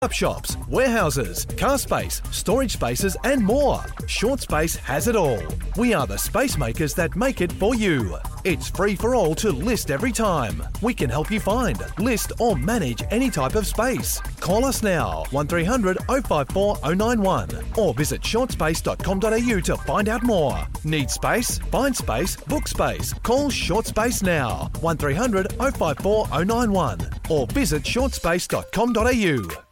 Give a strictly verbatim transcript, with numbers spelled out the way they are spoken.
Up shops, warehouses, car space, storage spaces and more. Short Space has it all. We are the space makers that make it for you. It's free for all to list every time. We can help you find, list or manage any type of space. Call us now, one three hundred oh five four oh nine one or visit short space dot com dot a u to find out more. Need space? Find space, book space. Call Short Space now, one three hundred oh five four oh nine one or visit short space dot com dot a u.